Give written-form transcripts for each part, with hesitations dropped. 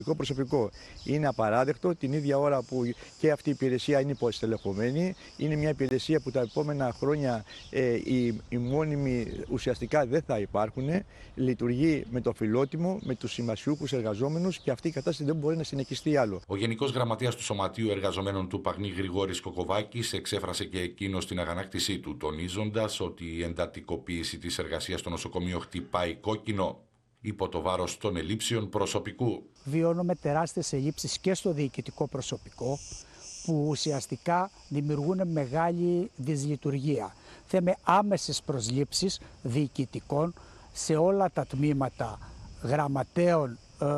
Προσωπικό. Είναι απαράδεκτο την ίδια ώρα που και αυτή η υπηρεσία είναι υποστελεχωμένη. Είναι μια υπηρεσία που τα επόμενα χρόνια οι μόνιμοι ουσιαστικά δεν θα υπάρχουν. Λειτουργεί με το φιλότιμο, με τους συμβασιούχους εργαζόμενους και αυτή η κατάσταση δεν μπορεί να συνεχιστεί άλλο. Ο Γενικός Γραμματέας του Σωματείου Εργαζομένων του Παγνή, Γρηγόρης Κοκοβάκης, εξέφρασε και εκείνος την αγανάκτησή του, τονίζοντας ότι η εντατικοποίηση της εργασίας στο νοσοκομείο χτυπάει κόκκινο υπό το βάρος των ελλείψεων προσωπικού. Βιώνουμε τεράστιες ελλείψεις και στο διοικητικό προσωπικό που ουσιαστικά δημιουργούν μεγάλη δυσλειτουργία. Θέμε άμεσες προσλήψεις διοικητικών σε όλα τα τμήματα γραμματέων,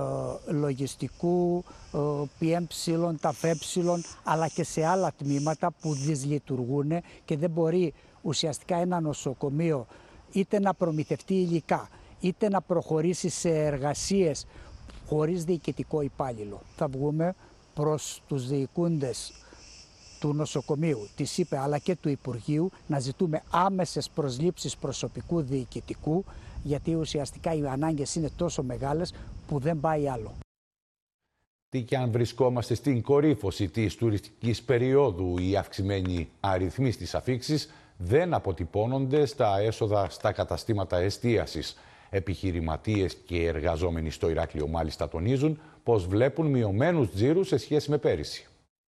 λογιστικού, PM, ΤΑΦΕ, αλλά και σε άλλα τμήματα που δυσλειτουργούν και δεν μπορεί ουσιαστικά ένα νοσοκομείο είτε να προμηθευτεί υλικά, είτε να προχωρήσει σε εργασίες χωρίς διοικητικό υπάλληλο. Θα βγούμε προς τους διοικούντες του νοσοκομείου, της ΥΠΕ αλλά και του Υπουργείου να ζητούμε άμεσες προσλήψεις προσωπικού διοικητικού, γιατί ουσιαστικά οι ανάγκες είναι τόσο μεγάλες που δεν πάει άλλο. Τι και αν βρισκόμαστε στην κορύφωση της τουριστικής περίοδου, οι αυξημένοι αριθμοί στις αφίξεις δεν αποτυπώνονται στα έσοδα στα καταστήματα εστίασης. Επιχειρηματίες και εργαζόμενοι στο Ηράκλειο μάλιστα τονίζουν πως βλέπουν μειωμένους τζίρους σε σχέση με πέρυσι.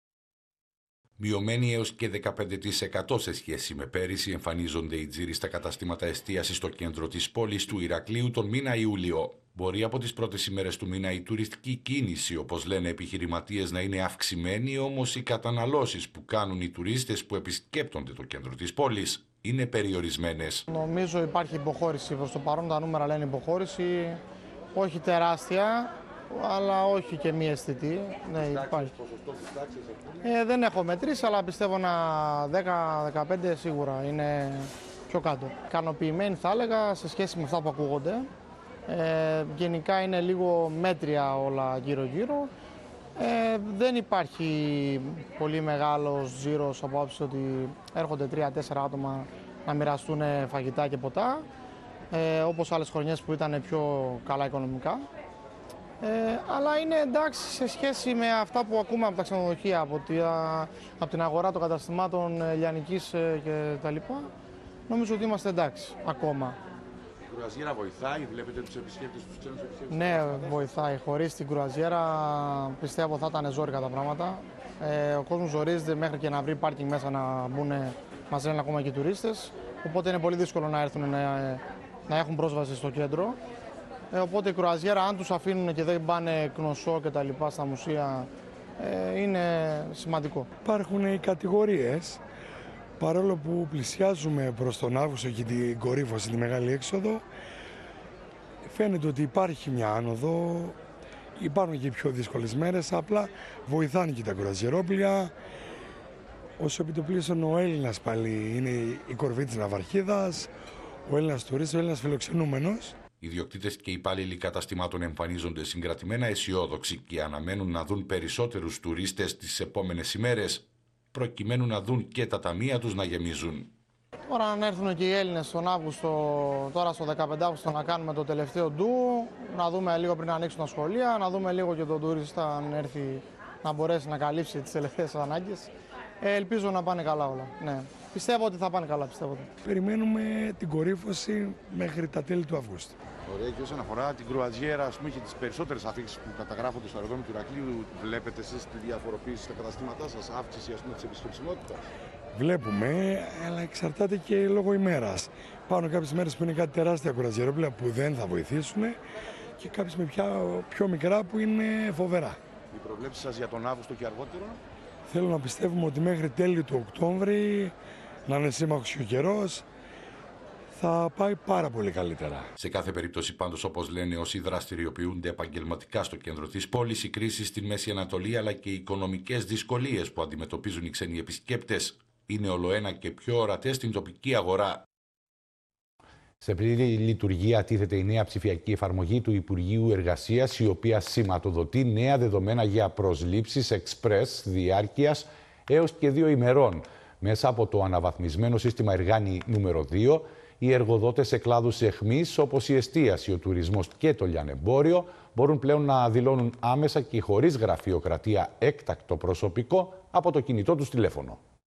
Μειωμένοι έως και 15% σε σχέση με πέρυσι εμφανίζονται οι τζίροι στα καταστήματα εστίασης στο κέντρο της πόλης του Ηρακλείου τον μήνα Ιούλιο. Μπορεί από τις πρώτες ημέρες του μήνα η τουριστική κίνηση, όπως λένε επιχειρηματίες, να είναι αυξημένη, όμως οι καταναλώσεις που κάνουν οι τουρίστες που επισκέπτονται το κέντρο της πόλης είναι περιορισμένες. Νομίζω υπάρχει υποχώρηση. Προς το παρόν τα νούμερα λένε υποχώρηση, όχι τεράστια, αλλά όχι και μη αισθητή. Ναι, υπάρχει. Δεν έχω μετρήσει, αλλά πιστεύω ένα 10-15 σίγουρα είναι πιο κάτω. Ικανοποιημένοι θα έλεγα σε σχέση με αυτά που ακούγονται. Γενικά είναι λίγο μέτρια όλα γύρω-γύρω. Δεν υπάρχει πολύ μεγάλος τζίρος από άποψη ότι έρχονται 3-4 άτομα να μοιραστούν φαγητά και ποτά, όπως άλλες χρονιές που ήταν πιο καλά οικονομικά. Αλλά είναι εντάξει σε σχέση με αυτά που ακούμε από τα ξενοδοχεία, από την αγορά των καταστημάτων λιανικής και τα λοιπά. Νομίζω ότι είμαστε εντάξει ακόμα. Η κρουαζιέρα βοηθάει, βλέπετε τους επισκέπτες, τους ξένους επισκέπτες? Ναι, βοηθάει. Χωρίς την κρουαζιέρα πιστεύω θα ήταν ζόρικα τα πράγματα. Ο κόσμος ζορίζεται μέχρι και να βρει πάρκινγκ μέσα να μπουν, μας λένε ακόμα και οι τουρίστες. Οπότε είναι πολύ δύσκολο να έρθουν να έχουν πρόσβαση στο κέντρο. Οπότε η κρουαζιέρα, αν τους αφήνουν και δεν πάνε κνωσό και τα λοιπά στα μουσεία, είναι σημαντικό. Υπάρχουν οι κατηγορίες. Παρόλο που πλησιάζουμε προς τον Αύγουστο και την κορύφωση, τη μεγάλη έξοδο, φαίνεται ότι υπάρχει μια άνοδο, υπάρχουν και πιο δύσκολες μέρες, απλά βοηθάνε και τα κρουαζιερόπλια. Όσο επιτοπλίστων ο Έλληνας πάλι είναι η κορυφή της ναυαρχίδας, ο Έλληνας τουρίστης, ο Έλληνας φιλοξενούμενος. Οι ιδιοκτήτες και οι υπάλληλοι καταστημάτων εμφανίζονται συγκρατημένα αισιόδοξοι και αναμένουν να δουν περισσότερους τουρίστες τις επόμενες ημέρες, προκειμένου να δουν και τα ταμεία τους να γεμίζουν. Τώρα να έρθουν και οι Έλληνες τον Αύγουστο, τώρα στο 15 Αύγουστο να κάνουμε το τελευταίο ντου, να δούμε λίγο πριν να ανοίξουν τα σχολεία, να δούμε λίγο και τον τουρίστα αν έρθει να μπορέσει να καλύψει τις τελευταίες ανάγκες. Ελπίζω να πάνε καλά όλα. Ναι. Πιστεύω ότι θα πάνε καλά, πιστεύω. Περιμένουμε την κορύφωση μέχρι τα τέλη του Αυγούστου. Ωραία, και όσον αφορά την κρουαζιέρα, ας πούμε, και τις περισσότερες αφίξεις που καταγράφονται στο αεροδρόμιο του Ηρακλείου, βλέπετε εσείς τη διαφοροποίηση στα καταστήματά σας, αύξηση ας πούμε, της επισκεψιμότητας? Βλέπουμε, αλλά εξαρτάται και λόγω ημέρας. Πάνω κάποιες μέρες που είναι κάτι τεράστια κρουαζιερόπλαια που δεν θα βοηθήσουν και κάποιες με πιο μικρά που είναι φοβερά. Οι προβλέψεις σας για τον Αύγουστο και αργότερο? Θέλω να πιστεύουμε ότι μέχρι τέλη του Οκτώβρη, να είναι σύμμαχος και ο καιρός, θα πάει πάρα πολύ καλύτερα. Σε κάθε περίπτωση πάντως, όπως λένε όσοι δραστηριοποιούνται επαγγελματικά στο κέντρο της πόλης, η κρίση στη Μέση Ανατολή αλλά και οι οικονομικές δυσκολίες που αντιμετωπίζουν οι ξένοι επισκέπτες είναι ολοένα και πιο ορατές στην τοπική αγορά. Σε πλήρη λειτουργία τίθεται η νέα ψηφιακή εφαρμογή του Υπουργείου Εργασίας, η οποία σηματοδοτεί νέα δεδομένα για προσλήψεις εξπρές διάρκειας έως και 2 ημερών. Μέσα από το αναβαθμισμένο σύστημα Εργάνη νούμερο 2, οι εργοδότες σε κλάδους εχμής όπως η εστίαση, ο τουρισμός και το λιανεμπόριο μπορούν πλέον να δηλώνουν άμεσα και χωρίς γραφειοκρατία έκτακτο προσωπικό από το κινητό τους τηλέφωνο.